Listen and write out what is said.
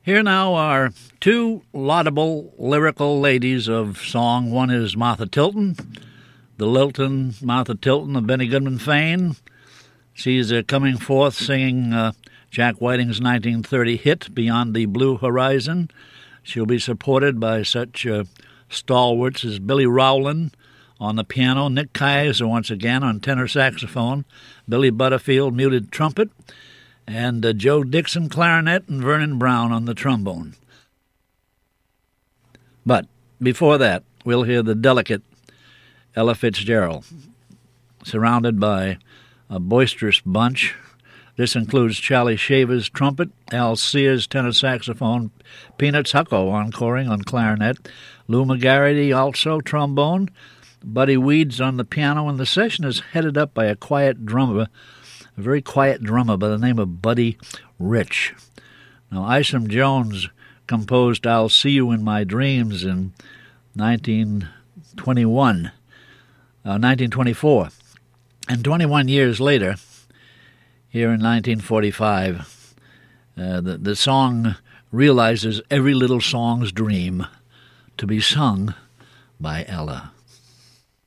Here now are two laudable lyrical ladies of song. One is Martha Tilton, the Lilton Martha Tilton of Benny Goodman fame. She's coming forth singing Jack Whiting's 1930 hit, Beyond the Blue Horizon. She'll be supported by such stalwarts as Billy Rowland on the piano, Nick Kaiser once again on tenor saxophone, Billy Butterfield muted trumpet, and Joe Dixon clarinet, and Vernon Brown on the trombone. But before that, we'll hear the delicate Ella Fitzgerald, surrounded by a boisterous bunch. This includes Charlie Shaver's trumpet, Al Sears tenor saxophone, Peanuts Hucko encoring on clarinet, Lou McGarity also trombone, Buddy Weeds on the piano, and the session is headed up by a very quiet drummer by the name of Buddy Rich. Now, Isom Jones composed I'll See You in My Dreams in 1924. And 21 years later, here in 1945, the song realizes every little song's dream to be sung by Ella.